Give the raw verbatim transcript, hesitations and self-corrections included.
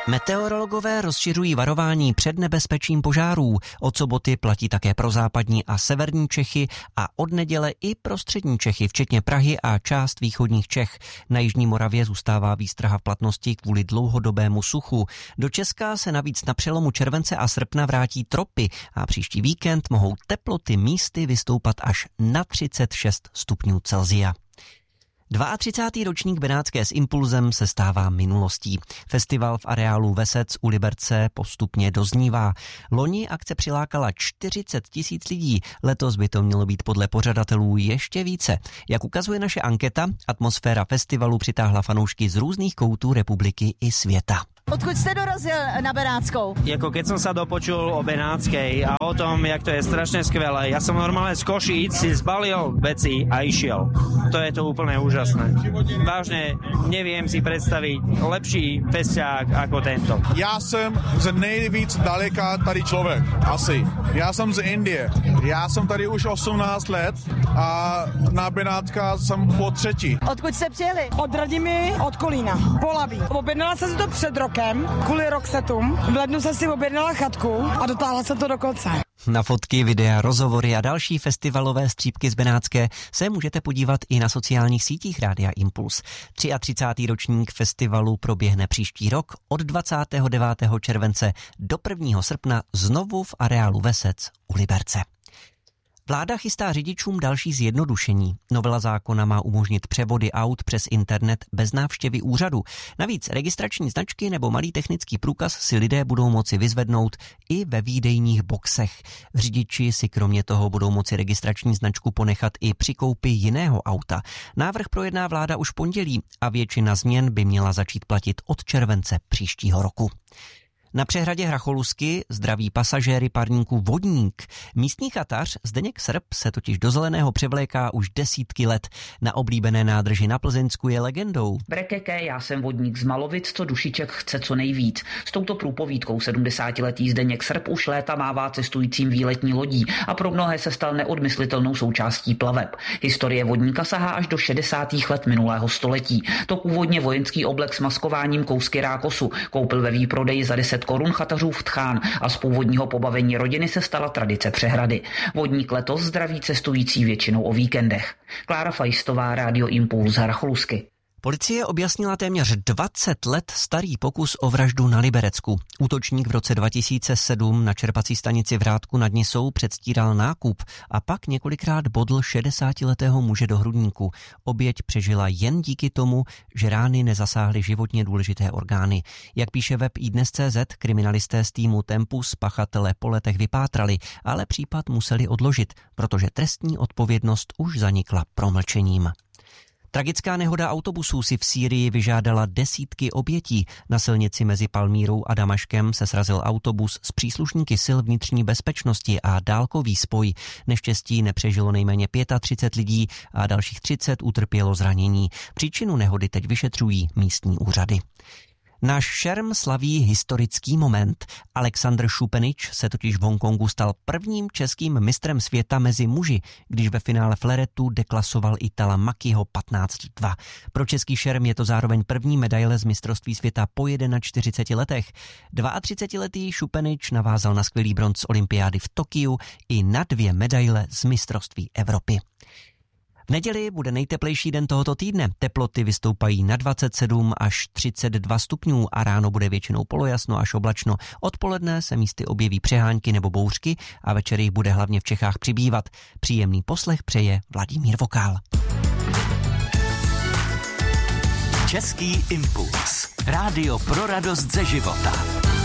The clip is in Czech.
Meteorologové rozšiřují varování před nebezpečím požárů. Od soboty platí také pro západní a severní Čechy a od neděle i pro střední Čechy, včetně Prahy a část východních Čech. Na jižní Moravě zůstává výstraha v platnosti kvůli dlouhodobému suchu. Do Česka se navíc na přelomu července a srpna vrátí tropy a příští víkend mohou teploty místy vystoupat až na třicet šest stupňů Celsia. třicátý druhý ročník Benátské s Impulzem se stává minulostí. Festival v areálu Vesec u Liberce postupně doznívá. Loni akce přilákala čtyřicet tisíc lidí, letos by to mělo být podle pořadatelů ještě více. Jak ukazuje naše anketa, atmosféra festivalu přitáhla fanoušky z různých koutů republiky i světa. Odkud jste dorazil na Benátskou? Jako keď som sa dopočul o Benátskej a o tom, jak to je strašne skvelé. Ja som normálne z Košíc si zbalil veci a išiel. To je to úplne úžasné. Vážne neviem si predstaviť lepší festiák ako tento. Já jsem z nejvíc daleka tady člověk, asi. Já jsem z Indie. Já jsem tady už osmnáct let a na Benátka jsem po třetí. Odkud jste přijeli? Od Radimy, od Kolína, Polabí. Objednala jsem si to před rokem kvůli Roxetům. V lednu jsem si objednala chatku a dotáhla se to do konce. Na fotky, videa, rozhovory a další festivalové střípky z Benátské se můžete podívat i na sociálních sítích Rádia Impuls. třicátý třetí ročník festivalu proběhne příští rok od dvacátého devátého července do prvního srpna znovu v areálu Vesec u Liberce. Vláda chystá řidičům další zjednodušení. Novela zákona má umožnit převody aut přes internet bez návštěvy úřadu. Navíc registrační značky nebo malý technický průkaz si lidé budou moci vyzvednout i ve výdejních boxech. Řidiči si kromě toho budou moci registrační značku ponechat i při koupi jiného auta. Návrh projedná vláda už v pondělí a většina změn by měla začít platit od července příštího roku. Na přehradě Hracholusky zdraví pasažéry parníku Vodník. Místní chatař Zdeněk Srb se totiž do zeleného převléká už desítky let. Na oblíbené nádrži na Plzeňsku je legendou. Brekeke, já jsem vodník z Malovic, co dušiček chce co nejvíc. S touto průpovídkou sedmdesátiletý Zdeněk Srb už léta mává cestujícím výletní lodí a pro mnohé se stal neodmyslitelnou součástí plaveb. Historie vodníka sahá až do šedesátých let minulého století. To původně vojenský oblek s maskováním kousky rákosu koupil ve výprodeji za deset korun chatařův Tchán a z původního pobavení rodiny se stala tradice přehrady. Vodník letos zdraví cestující většinou o víkendech. Klára Fajstová, Rádio Impuls z Hracholusky. Policie objasnila téměř dvacet let starý pokus o vraždu na Liberecku. Útočník v roce dva tisíce sedm na čerpací stanici v Hrádku nad Nisou předstíral nákup a pak několikrát bodl šedesátiletého muže do hrudníku. Oběť přežila jen díky tomu, že rány nezasáhly životně důležité orgány. Jak píše web iDnes tečka cé zet, kriminalisté z týmu Tempus pachatele po letech vypátrali, ale případ museli odložit, protože trestní odpovědnost už zanikla promlčením. Tragická nehoda autobusů si v Sýrii vyžádala desítky obětí. Na silnici mezi Palmírou a Damaškem se srazil autobus s příslušníky sil vnitřní bezpečnosti a dálkový spoj. Neštěstí nepřežilo nejméně třicet pět lidí a dalších třicet utrpělo zranění. Příčinu nehody teď vyšetřují místní úřady. Náš šerm slaví historický moment. Alexandr Šupenič se totiž v Hongkongu stal prvním českým mistrem světa mezi muži, když ve finále fleretu deklasoval Itala Makiho patnáct dva. Pro český šerm je to zároveň první medaile z mistrovství světa po čtyřiceti jedna letech. třicetiletý Šupenič navázal na skvělý bronz z olympiády v Tokiu i na dvě medaile z mistrovství Evropy. V neděli bude nejteplejší den tohoto týdne. Teploty vystoupají na dvacet sedm až třicet dva stupňů a ráno bude většinou polojasno až oblačno. Odpoledne se místy objeví přehánky nebo bouřky a večer jich bude hlavně v Čechách přibývat. Příjemný poslech přeje Vladimír Vokál. Český impuls. Rádio pro radost ze života.